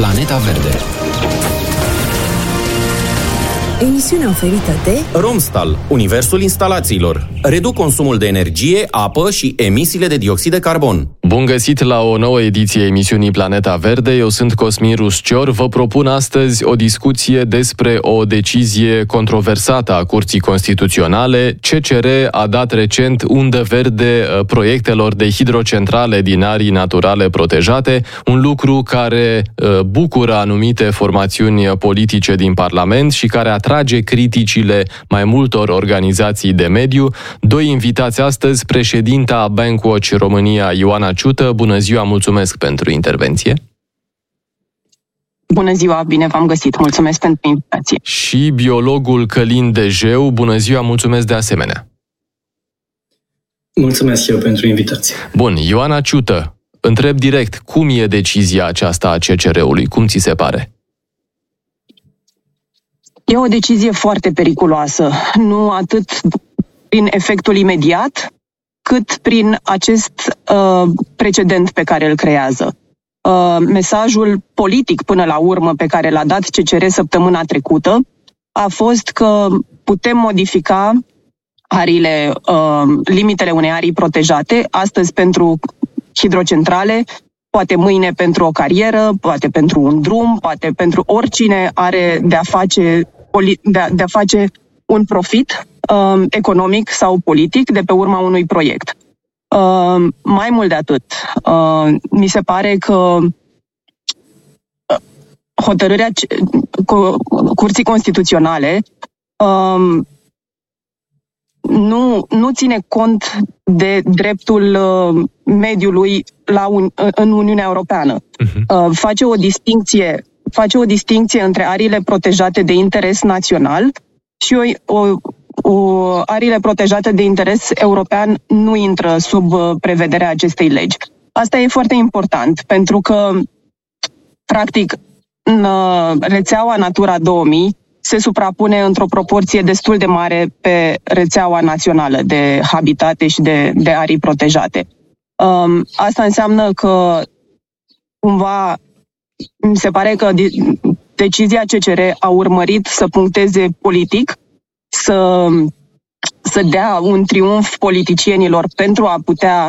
Planeta Verde. Emisiunea oferită de Romstal, universul instalațiilor. Reduc consumul de energie, apă și emisiile de dioxid de carbon. Bun găsit la o nouă ediție emisiunii Planeta Verde. Eu sunt Cosmin Ruscior. Vă propun astăzi o discuție despre o decizie controversată a Curții Constituționale. CCR a dat recent undă verde proiectelor de hidrocentrale din arii naturale protejate, un lucru care bucură anumite formațiuni politice din Parlament și care atrage criticile mai multor organizații de mediu. Doi invitați astăzi, președinta Bankwatch România, Ioana Ciută. Bună ziua, mulțumesc pentru intervenție. Bună ziua, bine v-am găsit. Mulțumesc pentru invitație. Și biologul Călin Dejeu. Bună ziua, mulțumesc de asemenea. Mulțumesc eu pentru invitație. Bun, Ioana Ciută, întreb direct, cum e decizia aceasta a CCR-ului? Cum ți se pare? E o decizie foarte periculoasă, nu atât prin efectul imediat, cât prin acest precedent pe care îl creează. Mesajul politic până la urmă pe care l-a dat CCR săptămâna trecută a fost că putem modifica ariile, limitele unei arii protejate, astăzi pentru hidrocentrale, poate mâine pentru o carieră, poate pentru un drum, poate pentru oricine are de a face un profit economic sau politic de pe urma unui proiect. Mai mult de atât, mi se pare că hotărârea Curții Constituționale nu ține cont de dreptul mediului în Uniunea Europeană. Face o distinție între ariile protejate de interes național și ariile protejate de interes european nu intră sub prevederea acestei legi. Asta e foarte important, pentru că, practic, în rețeaua Natura 2000 se suprapune într-o proporție destul de mare pe rețeaua națională de habitate și de arii protejate. Asta înseamnă că, cumva, mi se pare că decizia CCR a urmărit să puncteze politic, să dea un triumf politicienilor pentru a putea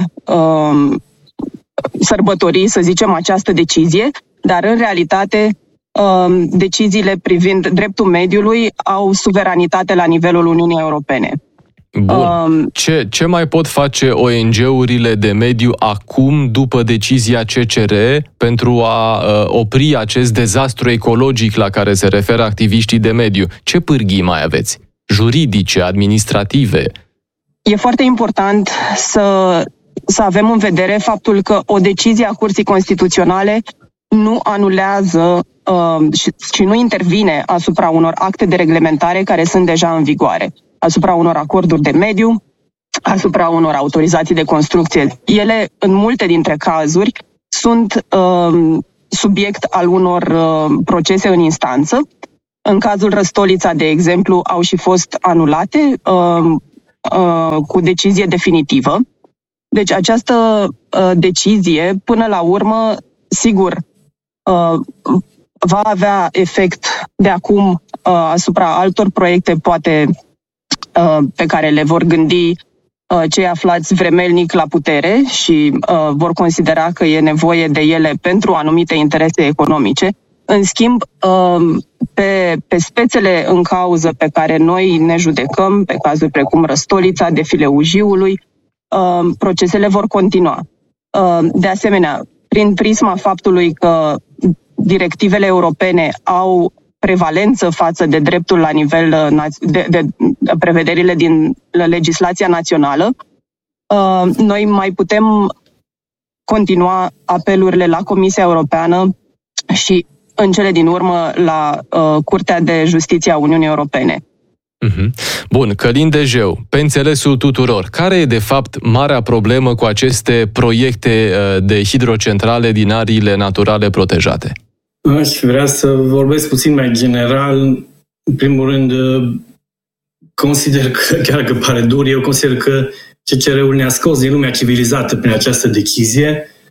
sărbători, să zicem, această decizie, dar în realitate deciziile privind dreptul mediului au suveranitate la nivelul Uniunii Europene. Bun. Ce mai pot face ONG-urile de mediu acum, după decizia CCR, pentru a opri acest dezastru ecologic la care se referă activiștii de mediu? Ce pârghii mai aveți? Juridice, administrative? E foarte important să avem în vedere faptul că o decizie a Curții Constituționale nu anulează și nu intervine asupra unor acte de reglementare care sunt deja în vigoare, asupra unor acorduri de mediu, asupra unor autorizații de construcție. Ele, în multe dintre cazuri, sunt subiect al unor procese în instanță. În cazul Răstolița, de exemplu, au și fost anulate cu decizie definitivă. Deci această decizie, până la urmă, sigur, va avea efect de acum asupra altor proiecte, poate pe care le vor gândi cei aflați vremelnic la putere și vor considera că e nevoie de ele pentru anumite interese economice. În schimb, pe spețele în cauză pe care noi ne judecăm, pe cazuri precum Răstolița, defilul Jiului, procesele vor continua. De asemenea, prin prisma faptului că directivele europene au prevalență față de dreptul la nivel de prevederile din legislația națională, noi mai putem continua apelurile la Comisia Europeană și, în cele din urmă, la Curtea de Justiție a Uniunii Europene. Bun, Călin Dejeu, pe înțelesul tuturor, care e de fapt marea problemă cu aceste proiecte de hidrocentrale din ariile naturale protejate? Aș vrea să vorbesc puțin mai general. În primul rând, consider că, chiar că pare dur, eu consider că CCR-ul ne-a scos din lumea civilizată prin această decizie.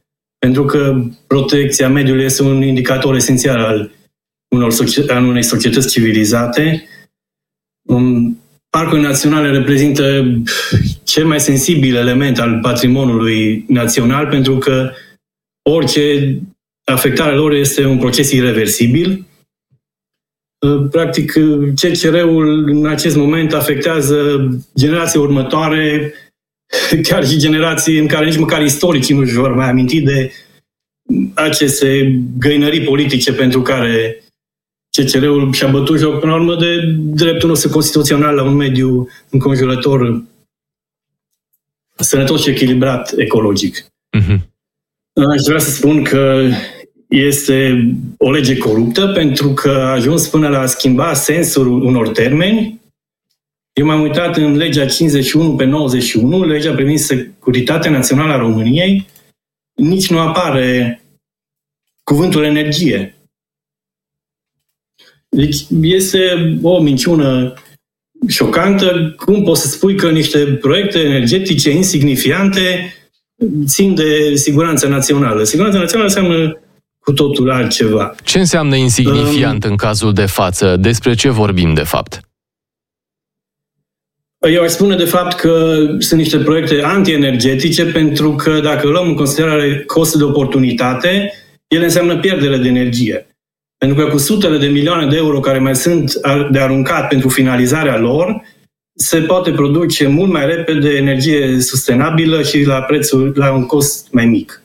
pentru că protecția mediului este un indicator esențial al unei societăți civilizate. Parcurile naționale reprezintă cel mai sensibil element al patrimoniului național, pentru că orice afectare lor este un proces irreversibil. Practic, CCR-ul în acest moment afectează generația următoare, chiar și generații în care nici măcar istoricii nu își vor mai aminti de aceste găinării politice pentru care CCR-ul și-a bătut joc până la urmă de dreptul nostru constituțional la un mediu înconjurător sănătos și echilibrat ecologic. Aș vrea să spun că este o lege coruptă pentru că a ajuns până la a schimba sensul unor termeni. Eu m-am uitat în legea 51/91, legea privind securitatea națională a României, nici nu apare cuvântul energie. Deci este o minciună șocantă. Cum poți să spui că niște proiecte energetice insignifiante țin de siguranța națională? Siguranța națională înseamnă cu totul altceva. Ce înseamnă insignifiant în cazul de față? Despre ce vorbim de fapt? Eu aș spune de fapt că sunt niște proiecte antienergetice, pentru că dacă luăm în considerare costul de oportunitate, ele înseamnă pierdere de energie. Pentru că cu sutele de milioane de euro care mai sunt de aruncat pentru finalizarea lor, se poate produce mult mai repede energie sustenabilă și la un cost mai mic.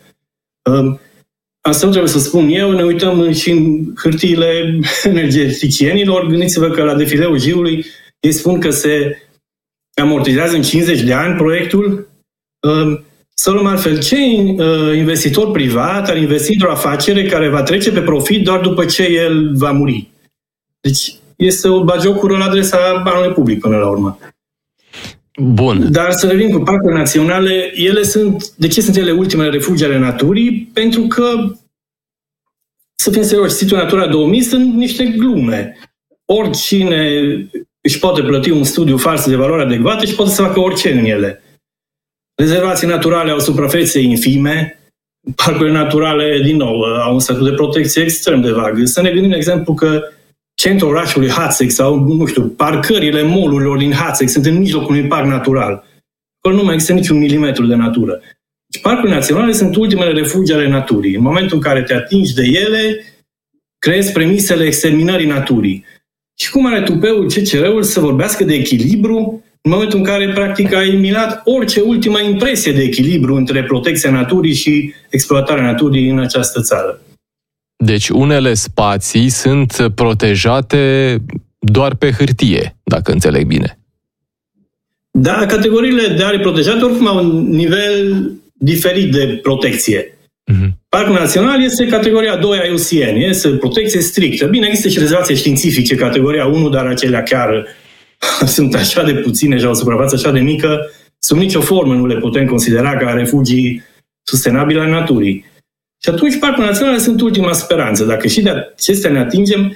Asta nu trebuie să spun eu, ne uităm și în hârtiile energeticienilor. Gândiți-vă că la defileul Jiului ei spun că se amortizează în 50 de ani proiectul. Să luăm altfel, ce investitor privat ar investi într-o afacere care va trece pe profit doar după ce el va muri? Deci este o bagiocură la adresa banului public până la urmă. Bun. Dar să revin cu parcurile naționale, de ce sunt ele ultimele refugii ale naturii? Pentru că, să fim serioși, situl Natura 2000 sunt niște glume. Oricine își poate plăti un studiu fals de valoare adecvată și poate să facă orice în ele. Rezervații naturale au suprafețe infime, parcurile naturale, din nou, au un statut de protecție extrem de vag. Să ne gândim, de exemplu, că centrul orașului Hațeg sau, nu știu, parcările mall-urilor din Hațeg sunt în mijlocul unui parc natural. Acolo nu mai există niciun milimetru de natură. Deci, parcurile naționale sunt ultimele refugii ale naturii. În momentul în care te atingi de ele, creezi premisele exterminării naturii. Și cum are tupeul CCR-ul să vorbească de echilibru în momentul în care, practic, a eliminat orice ultimă impresie de echilibru între protecția naturii și exploatarea naturii în această țară? Deci unele spații sunt protejate doar pe hârtie, dacă înțeleg bine. Da, categoriile de arii protejate oricum au un nivel diferit de protecție. Parcul Național este categoria 2 a IUCN, este protecție strictă. Bine, există și rezervații științifice, categoria 1, dar acelea chiar sunt așa de puține și au o suprafață așa de mică, sub nicio formă nu le putem considera ca refugii sustenabile ale naturii. Și atunci parcurile naționale sunt ultima speranță. Dacă și de acestea ne atingem,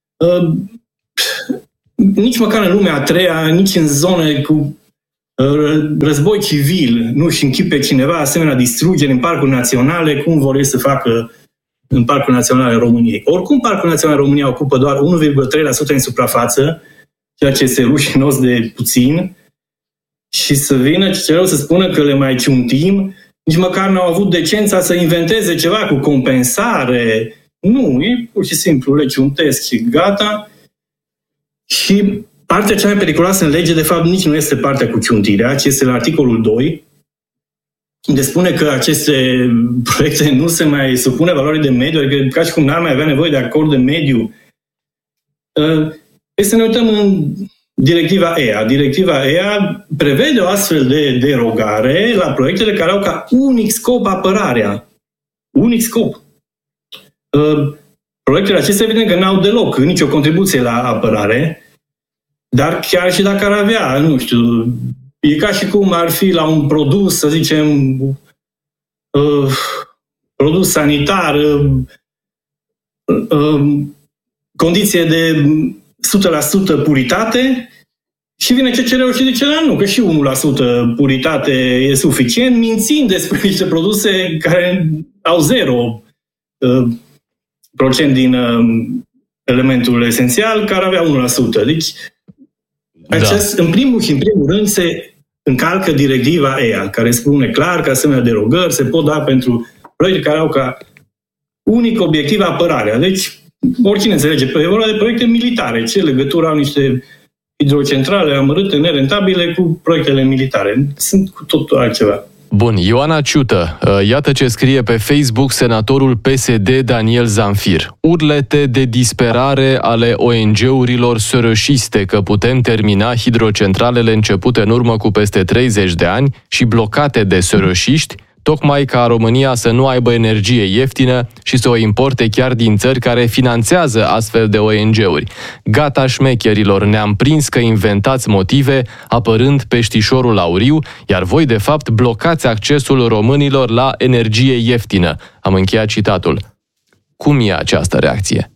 nici măcar în lumea a treia, nici în zone cu război civil, nu își închipe cineva asemenea distrugeri în parcuri naționale, cum vor ei să facă în Parcul Național al României. Oricum, Parcul Național al României ocupă doar 1,3% în suprafață, ceea ce este rușinos de puțin, și să vină CCR-ul să spună că le mai ciuntim, nici măcar n-au avut decența să inventeze ceva cu compensare. Nu, e pur și simplu le ciuntesc și gata. Și partea cea mai periculoasă în lege, de fapt, nici nu este partea cu ciuntirea, ci este la articolul 2, unde spune că aceste proiecte nu se mai supune valorii de mediu, adică ca și cum n-ar mai avea nevoie de acord de mediu. Să ne uităm în Directiva EA. Directiva EA prevede o astfel de derogare la proiectele care au ca unic scop apărarea. Unic scop. Proiectele acestea, evident că n-au deloc nicio contribuție la apărare, dar chiar și dacă ar avea, nu știu, e ca și cum ar fi la un produs, să zicem, produs sanitar, condiție de 100% puritate, și vine CCR-ul și zice, nu, că și 1% puritate e suficient, mințind despre niște produse care au 0% din elementul esențial, care avea 1%. Deci, în primul rând, se încalcă directiva EIA, care spune clar că asemenea derogări se pot da pentru proiecte care au ca unic obiectiv apărarea. Deci, oricine înțelege, e vorba de proiecte militare. Ce legătură au niște hidrocentrale amărâte, nerentabile cu proiectele militare? Sunt cu totul altceva. Bun, Ioana Ciută, iată ce scrie pe Facebook senatorul PSD Daniel Zamfir. Urlete de disperare ale ONG-urilor sărășiste că putem termina hidrocentralele începute în urmă cu peste 30 de ani și blocate de sărășiști, tocmai ca România să nu aibă energie ieftină și să o importe chiar din țări care finanțează astfel de ONG-uri. Gata șmecherilor, ne-am prins că inventați motive apărând peștișorul auriu, iar voi de fapt blocați accesul românilor la energie ieftină. Am încheiat citatul. Cum e această reacție?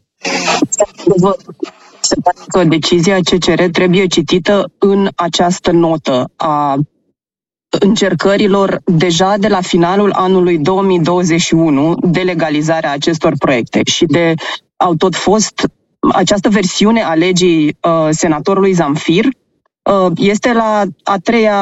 Se pare că decizia CCR trebuie citită în această notă a încercărilor deja de la finalul anului 2021 de legalizarea acestor proiecte și au tot fost această versiune a legii senatorului Zamfir este la a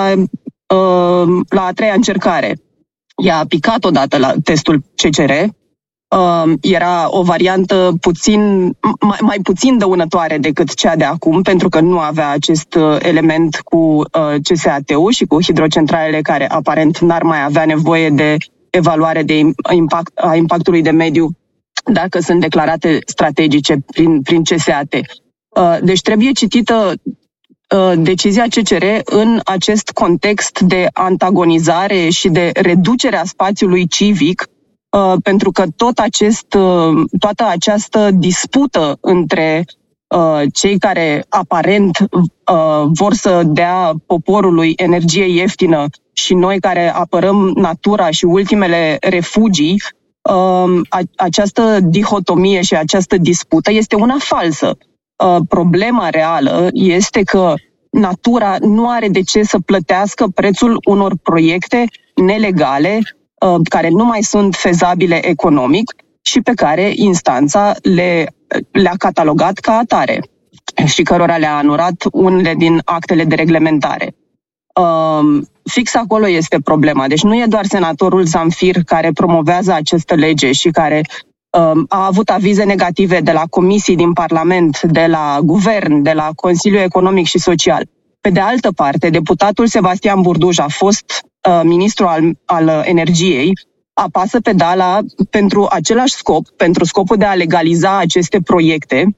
treia încercare. Ea a picat odată la testul CCR, era o variantă mai puțin dăunătoare decât cea de acum, pentru că nu avea acest element cu CSAT-ul și cu hidrocentralele care aparent n-ar mai avea nevoie de evaluare de a impactului de mediu dacă sunt declarate strategice prin CSAT. Deci trebuie citită decizia CCR în acest context de antagonizare și de reducere a spațiului civic, pentru că toată această dispută între cei care aparent vor să dea poporului energie ieftină și noi care apărăm natura și ultimele refugii, această dihotomie și această dispută este una falsă. Problema reală este că natura nu are de ce să plătească prețul unor proiecte nelegale care nu mai sunt fezabile economic și pe care instanța le-a catalogat ca atare și cărora le-a anulat unele din actele de reglementare. Fix acolo este problema. Deci nu e doar senatorul Zamfir care promovează această lege și care a avut avize negative de la comisii din Parlament, de la Guvern, de la Consiliul Economic și Social. Pe de altă parte, deputatul Sebastian Burduj a fost ministru al energiei, apasă pedala pentru același scop, pentru scopul de a legaliza aceste proiecte,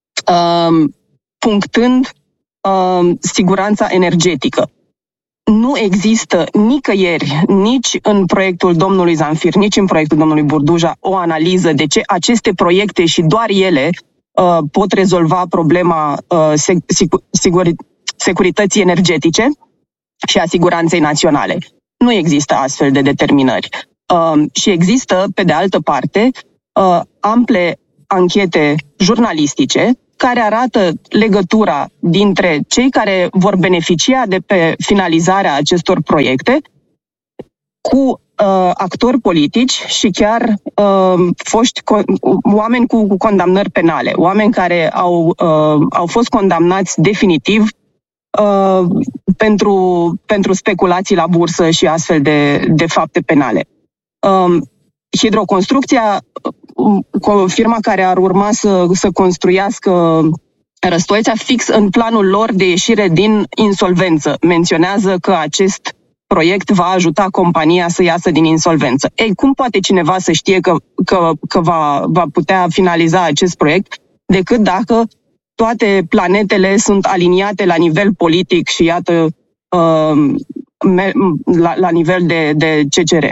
punctând siguranța energetică. Nu există nicăieri, nici în proiectul domnului Zamfir, nici în proiectul domnului Burduja, o analiză de ce aceste proiecte și doar ele pot rezolva problema securității energetice și a siguranței naționale. Nu există astfel de determinări. Și există, pe de altă parte, ample anchete jurnalistice care arată legătura dintre cei care vor beneficia de pe finalizarea acestor proiecte cu actori politici și chiar oameni cu condamnări penale, oameni care au fost condamnați definitiv pentru speculații la bursă și astfel de fapte penale. Hidroconstrucția, firma care ar urma să construiască Răstoița, fix în planul lor de ieșire din insolvență, menționează că acest proiect va ajuta compania să iasă din insolvență. Ei, cum poate cineva să știe că va putea finaliza acest proiect decât dacă toate planetele sunt aliniate la nivel politic și iată la nivel de CCR.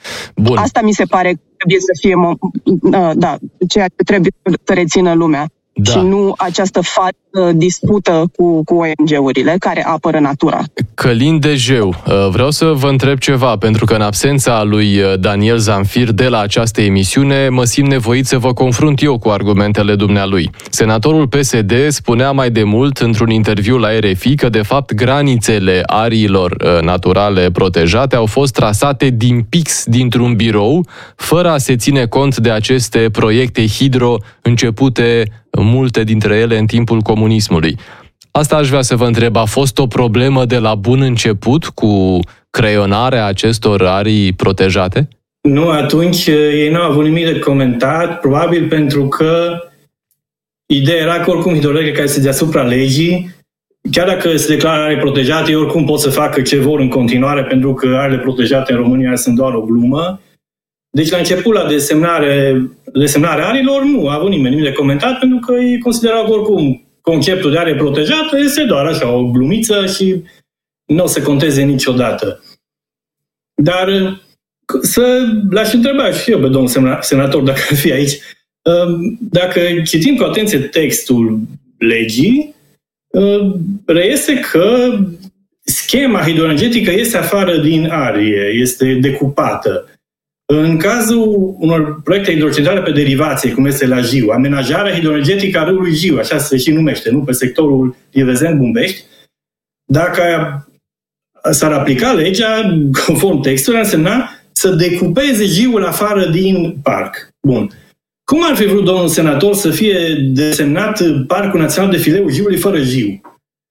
Bun. Asta mi se pare că trebuie să fie ceea ce trebuie să rețină lumea. și nu această falsă dispută cu ONG-urile care apără natura. Călin Dejeu, vreau să vă întreb ceva, pentru că în absența lui Daniel Zamfir de la această emisiune, mă simt nevoit să vă confrunt eu cu argumentele dumnealui. Senatorul PSD spunea mai de mult într-un interviu la RFI că, de fapt, granițele ariilor naturale protejate au fost trasate din pix dintr-un birou, fără a se ține cont de aceste proiecte hidro începute, multe dintre ele, în timpul comunismului. Asta aș vrea să vă întreb. A fost o problemă de la bun început cu creionarea acestor arii protejate? Nu, atunci ei nu au avut nimic de comentat, probabil pentru că ideea era că oricum hidroelectrica care este deasupra legii, chiar dacă se declară arii protejate, ei oricum pot să facă ce vor în continuare, pentru că arile protejate în România sunt doar o glumă. Deci la început, la desemnarea arilor, nu a avut nimeni de comentat, pentru că ei considerau că oricum conceptul de are protejată este doar așa o glumiță și nu o să conteze niciodată. Dar l-aș întreba și eu pe domnul senator, dacă ar fi aici, dacă citim cu atenție textul legii, reiese că schema hidroenergetică este afară din arie, este decupată. În cazul unor proiecte hidrocentrale pe derivație, cum este la Jiu, amenajarea hidroenergetică a râului Jiu, așa se și numește, nu pe sectorul Ievezen-Bumbești, dacă s-ar aplica legea, conform textului, ar însemna să decupeze Jiul afară din parc. Bun. Cum ar fi vrut domnul senator să fie desemnat Parcul Național de Fileul Jiului fără Jiu?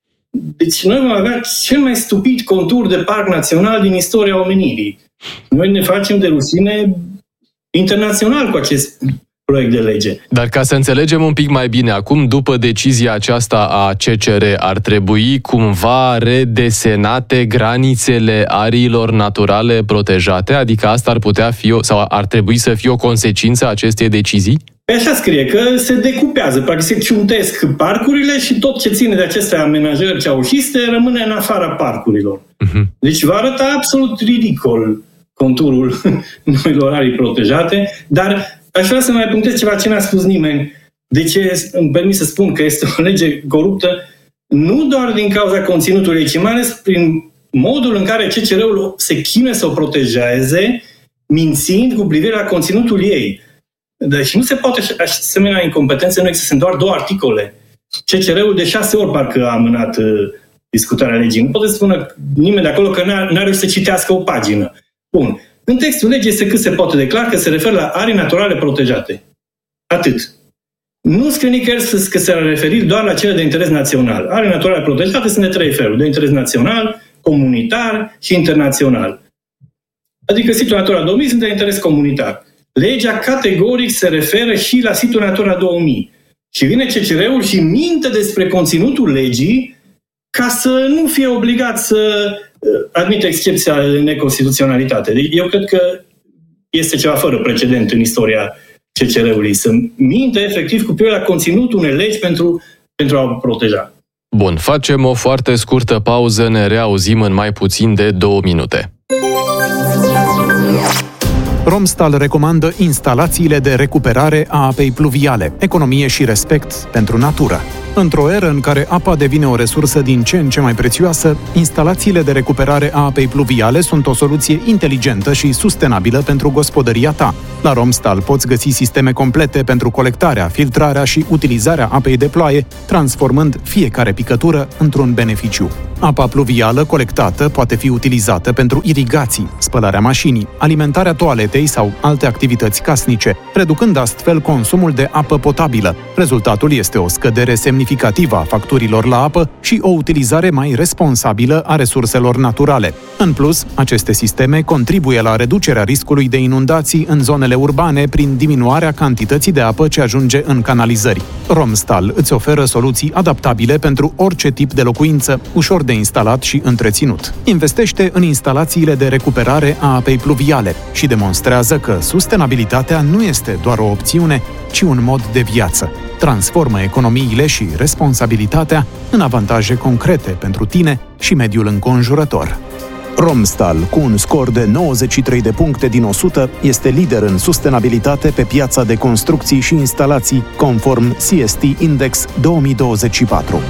Deci noi vom avea cel mai stupid contur de parc național din istoria omenirii. Noi ne facem de rușine internațional cu acest proiect de lege. Dar ca să înțelegem un pic mai bine, acum, după decizia aceasta a CCR, ar trebui cumva redesenate granițele ariilor naturale protejate? Adică asta ar putea fi, sau ar trebui să fie o consecință a acestei decizii? Așa scrie, că se decupează, practic se ciuntesc parcurile și tot ce ține de aceste amenajări ceaușiste rămâne în afara parcurilor. Deci va arăta absolut ridicol conturul noilor arii protejate, dar aș vrea să mai punctez ceva ce n-a spus nimeni. De ce îmi permit să spun că este o lege coruptă? Nu doar din cauza conținutului, ci mai ales prin modul în care CCR-ul se chinuie să o protejeze, mințind cu privire la conținutul ei. Deci nu se poate asemenea incompetențe, nu există, sunt doar 2 articole. CCR-ul de 6 ori parcă a amânat discutarea legii. Nu poate să spună nimeni de acolo că n-a reușit să citească o pagină. Bun. În textul legii este cât se poate declara că se referă la arii naturale protejate. Atât. Nu scrie nicăieri că se referi doar la cele de interes național. Arii naturale protejate sunt de 3 feluri. De interes național, comunitar și internațional. Adică situl Natura 2000 sunt de interes comunitar. Legea categoric se referă și la situl Natura 2000. Și vine CCR-ul și minte despre conținutul legii ca să nu fie obligat să admită excepția în neconstituționalitate. Deci eu cred că este ceva fără precedent în istoria CCR-ului, să minte efectiv cu privire la conținutul unei legi pentru a o proteja. Bun, facem o foarte scurtă pauză, ne reauzim în mai puțin de 2 minute. Romstal recomandă instalațiile de recuperare a apei pluviale, economie și respect pentru natură. Într-o eră în care apa devine o resursă din ce în ce mai prețioasă, instalațiile de recuperare a apei pluviale sunt o soluție inteligentă și sustenabilă pentru gospodăria ta. La Romstal poți găsi sisteme complete pentru colectarea, filtrarea și utilizarea apei de ploaie, transformând fiecare picătură într-un beneficiu. Apa pluvială colectată poate fi utilizată pentru irigații, spălarea mașinii, alimentarea toaletei sau alte activități casnice, reducând astfel consumul de apă potabilă. Rezultatul este o scădere semnificativă a facturilor la apă și o utilizare mai responsabilă a resurselor naturale. În plus, aceste sisteme contribuie la reducerea riscului de inundații în zonele urbane prin diminuarea cantității de apă ce ajunge în canalizări. Romstal îți oferă soluții adaptabile pentru orice tip de locuință, ușor de instalat și întreținut. Investește în instalațiile de recuperare a apei pluviale și demonstrează că sustenabilitatea nu este doar o opțiune, ci un mod de viață. Transformă economiile și responsabilitatea în avantaje concrete pentru tine și mediul înconjurător. Romstal, cu un scor de 93 de puncte din 100, este lider în sustenabilitate pe piața de construcții și instalații, conform CST Index 2024.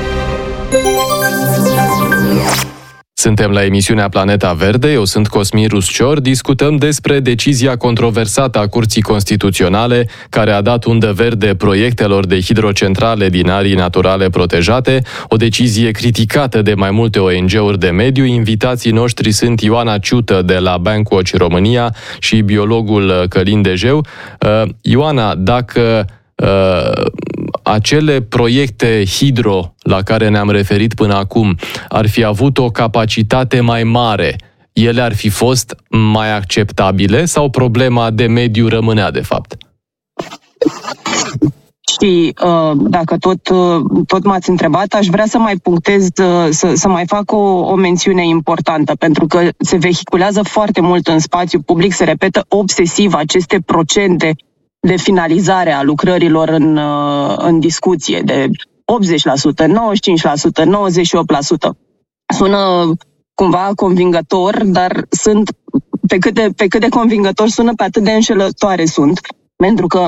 Suntem la emisiunea Planeta Verde, eu sunt Cosmin Ruscior, discutăm despre decizia controversată a Curții Constituționale care a dat undă verde proiectelor de hidrocentrale din arii naturale protejate, o decizie criticată de mai multe ONG-uri de mediu. Invitații noștri sunt Ioana Ciută de la Bankwatch România și biologul Călin Dejeu. Ioana, dacă acele proiecte hidro la care ne-am referit până acum ar fi avut o capacitate mai mare, ele ar fi fost mai acceptabile sau problema de mediu rămânea de fapt? Și dacă tot m-ați întrebat, aș vrea să mai punctez, să mai fac o mențiune importantă, pentru că se vehiculează foarte mult în spațiu public, se repetă obsesiv aceste procente de finalizare a lucrărilor în discuție, de 80%, 95%, 98%. Sună cumva convingător, dar pe cât de convingător sună, pe atât de înșelătoare sunt. Pentru că,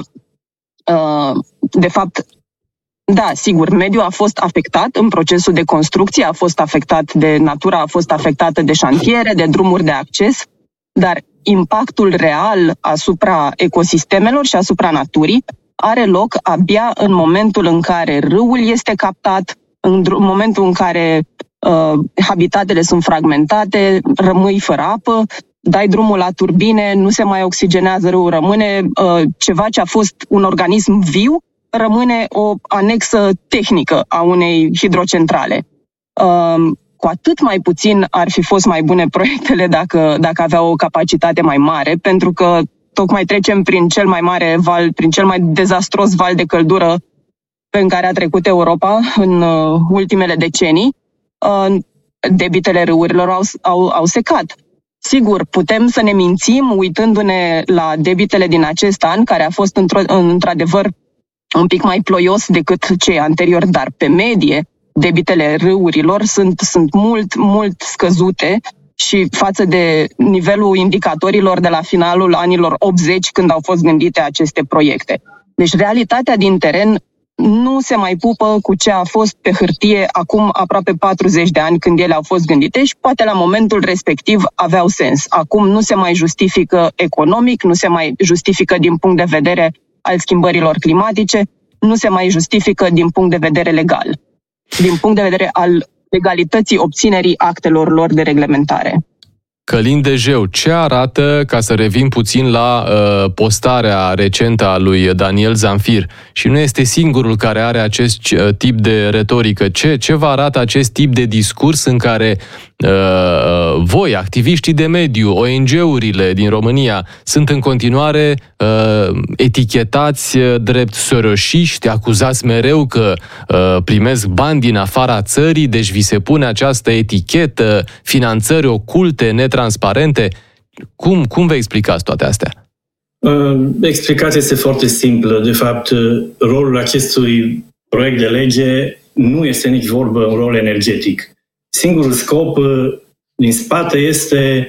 de fapt, da, sigur, mediul a fost afectat în procesul de construcție, a fost afectat de natura, a fost afectată de șantiere, de drumuri de acces, dar impactul real asupra ecosistemelor și asupra naturii are loc abia în momentul în care râul este captat, în momentul în care habitatele sunt fragmentate, rămâi fără apă, dai drumul la turbine, nu se mai oxigenează râul, rămâne ceva ce a fost un organism viu, rămâne o anexă tehnică a unei hidrocentrale. Cu atât mai puțin ar fi fost mai bune proiectele dacă aveau o capacitate mai mare, pentru că tocmai trecem prin cel mai mare val, prin cel mai dezastros val de căldură în care a trecut Europa în ultimele decenii. Debitele râurilor au secat. Sigur, putem să ne mințim uitându-ne la debitele din acest an, care a fost într-adevăr un pic mai ploios decât cei anteriori, dar pe medie debitele râurilor sunt mult, mult scăzute și față de nivelul indicatorilor de la finalul anilor 80, când au fost gândite aceste proiecte. Deci realitatea din teren nu se mai pupă cu ce a fost pe hârtie acum aproape 40 de ani când ele au fost gândite și poate la momentul respectiv aveau sens. Acum nu se mai justifică economic, nu se mai justifică din punct de vedere al schimbărilor climatice, nu se mai justifică din punct de vedere legal, din punct de vedere al legalității obținerii actelor lor de reglementare. Călin Dejeu, ce arată, ca să revin puțin la postarea recentă a lui Daniel Zamfir, și nu este singurul care are acest tip de retorică, ce vă arată acest tip de discurs în care voi, activiștii de mediu, ONG-urile din România, sunt în continuare etichetați drept soroșiști, acuzați mereu că primesc bani din afara țării, deci vi se pune această etichetă, finanțări oculte, netransparente. Cum vă explicați toate astea? Explicația este foarte simplă. De fapt, rolul acestui proiect de lege nu este nici vorbă un rol energetic. Singurul scop din spate este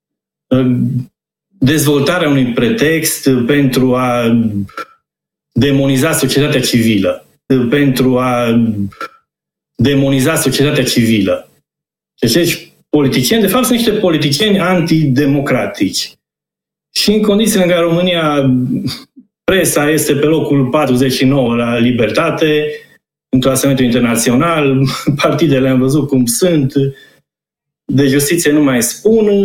dezvoltarea unui pretext pentru a demoniza societatea civilă. Deci, politicieni, de fapt, sunt niște politicieni antidemocratici. Și în condițiile în care România, presa este pe locul 49 la libertate, în clasamentul internațional, partidele am văzut cum sunt, de justiție nu mai spun,